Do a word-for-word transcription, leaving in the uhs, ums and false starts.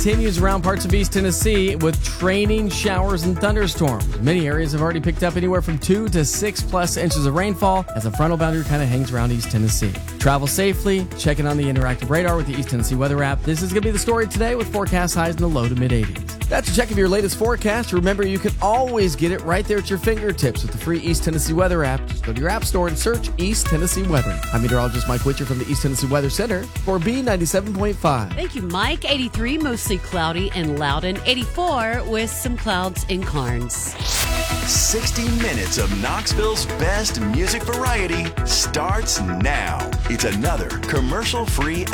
continues around parts of East Tennessee with training showers and thunderstorms. Many areas have already picked up anywhere from two to six plus inches of rainfall as the frontal boundary kind of hangs around East Tennessee. Travel safely, checking on the interactive radar with the East Tennessee Weather app. This is going to be the story today with forecast highs in the low to mid eighties. That's a check of your latest forecast. Remember, you can always get it right there at your fingertips with the free East Tennessee Weather app. Just go to your app store and search East Tennessee Weather. I'm meteorologist Mike Witcher from the East Tennessee Weather Center for B ninety-seven point five. Thank you, Mike. eighty-three, mostly cloudy in Loudon. eighty-four with some clouds in Carnes. sixty minutes of Knoxville's best music variety starts now. It's another commercial-free